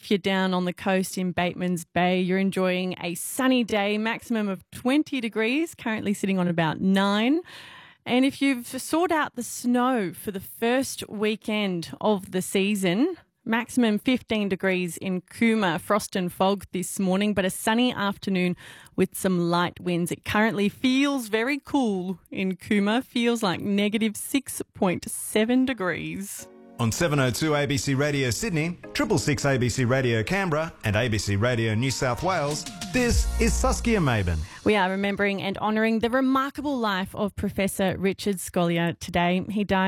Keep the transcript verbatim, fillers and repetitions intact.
if you're down on the coast in Bateman's Bay, you're enjoying a sunny day, maximum of twenty degrees, currently sitting on about nine. And if you've sought out the snow for the first weekend of the season, maximum fifteen degrees in Cooma, frost and fog this morning, but a sunny afternoon with some light winds. It currently feels very cool in Cooma, feels like negative six point seven degrees. On seven oh two A B C Radio Sydney, triple six A B C Radio Canberra and A B C Radio New South Wales, this is Saskia Maben. We are remembering and honouring the remarkable life of Professor Richard Scolyer today. He died